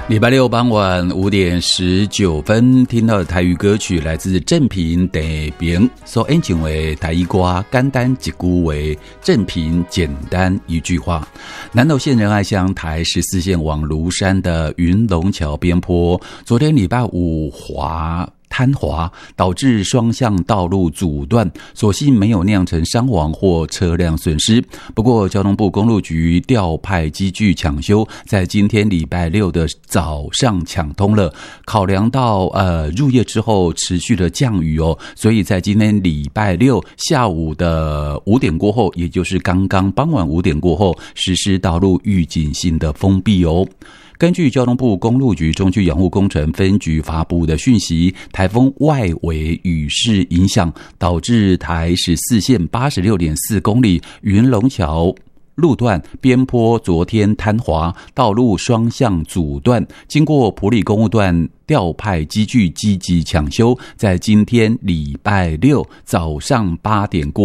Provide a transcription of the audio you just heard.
礼拜六傍晚5点19分，听到的台语歌曲来自郑平地平所演唱的台语歌，简单一句话，郑平简单一句话。南投县仁爱乡台14线往庐山的云龙桥边坡，昨天礼拜五坍滑，导致双向道路阻断，所幸没有酿成伤亡或车辆损失。不过交通部公路局调派机具抢修，在今天礼拜六的早上抢通了。考量到入夜之后持续的降雨所以在今天礼拜六下午的5点过后，也就是刚刚傍晚5点过后，实施道路预警性的封闭根据交通部公路局中区养护工程分局发布的讯息，台风外围雨势影响，导致台14线86.4公里云龙桥路段边坡昨天坍滑，道路双向阻断，经过埔里公路段调派机具积极抢修，在今天礼拜六早上8点过